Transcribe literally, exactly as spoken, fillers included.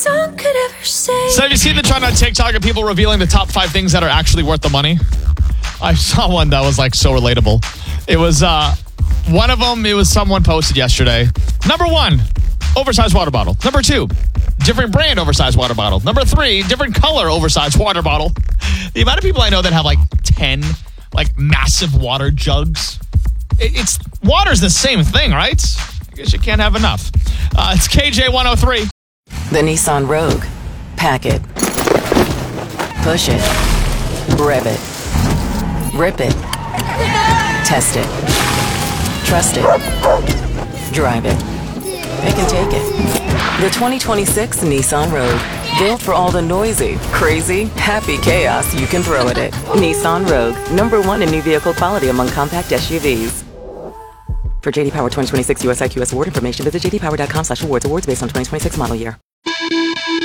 Song could ever say. So have you seen the trend on TikTok of people revealing the top five things that are actually worth the money? I saw one that was like so relatable. It was uh, one of them. It was someone posted yesterday. Number one, oversized water bottle. Number two, different brand oversized water bottle. Number three, different color oversized water bottle. The amount of people I know that have like ten like massive water jugs. It, it's water's the same thing, right? I guess you can't have enough. Uh, it's K J one oh three. The Nissan Rogue. Pack it. Push it. Rev it. Rip it. Test it. Trust it. Drive it. It can take it. The twenty twenty-six Nissan Rogue. Built for all the noisy, crazy, happy chaos you can throw at it. Nissan Rogue. Number one in new vehicle quality among compact S U Vs. For J D Power twenty twenty-six U S I Q S award information, visit j d power dot com slash awards. Awards based on twenty twenty-six model year.